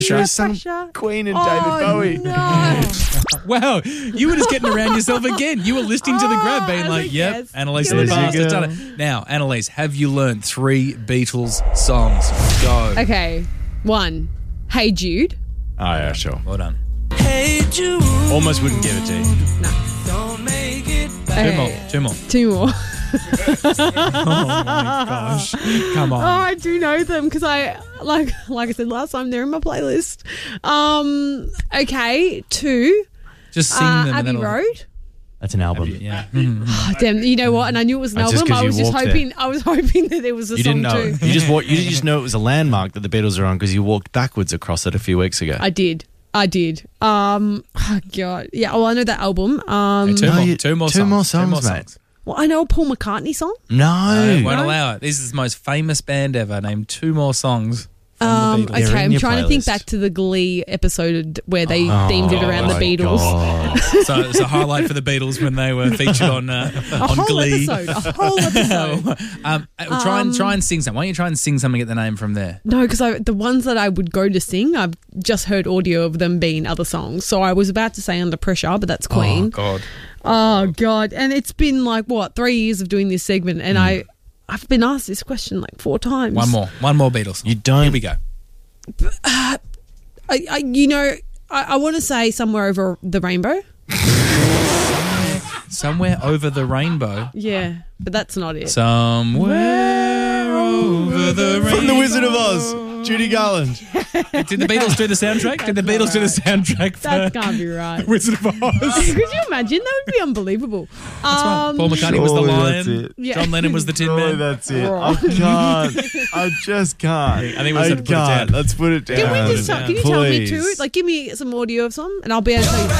She sang Pressure. Queen and David Bowie. No. Wow, you were just getting around yourself again. You were listening to the grab, being I was like, like, yep, yes. Annalise in the Yes, past you has go. done it. Now, Annalise, have you learned 3 Beatles songs? Go. Okay. 1. Hey Jude. Oh, yeah, sure. Well done. Almost wouldn't give it to you. Okay. 2 more. 2 more. Oh my gosh. Come Oh, on. I do know them because I like I said last time, they're in my playlist. Okay, 2. Just sing them. and Abbey then I'll- Road. That's an album. Yeah. Oh, damn, you know what? And I knew it was an That's just album. 'cause I you was just walked there. hoping. I was hoping that there was a You song didn't know too. it. You just know it was a landmark that the Beatles are on because you walked backwards across it a few weeks ago. I did. Oh God, yeah. Well, I know that album. Hey, two No, more. you- 2 more two songs. more 2 more songs, mate. songs. Well, I know a Paul McCartney song. No. I won't No? allow it. This is the most famous band ever. Name 2 more songs from the Beatles. They're Okay, in I'm your trying to think playlist. back to the Glee episode where they themed it around the my Beatles. God. So it's a highlight for the Beatles when they were featured on A on whole Glee. episode. A whole episode. Try and sing something. Why don't you try and sing something? Get the name from there. No, because the ones that I would go to sing, I've just heard audio of them being other songs. So I was about to say Under Pressure, but that's Queen. God. Oh God! And it's been like 3 years of doing this segment, and I've been asked this question like 4 times. One more Beatles. You don't. Here we go. I want to say Somewhere Over the Rainbow. Somewhere over the rainbow. Yeah, but that's not it. Somewhere over the rainbow. From The Wizard of Oz, Judy Garland. Did the Beatles do the soundtrack? Did the Beatles do the soundtrack for That can't be right. Wizard of Oz? Could you imagine? That would be unbelievable. That's right. Paul McCartney was the Surely lion. that's it. Yeah. John Lennon was the Tin Surely Man. that's it. Wrong. I can't. I just can't. I think we just have to put it down. Let's put it down. Can you tell me Please. too? Like, give me some audio of some, and I'll be able to tell you.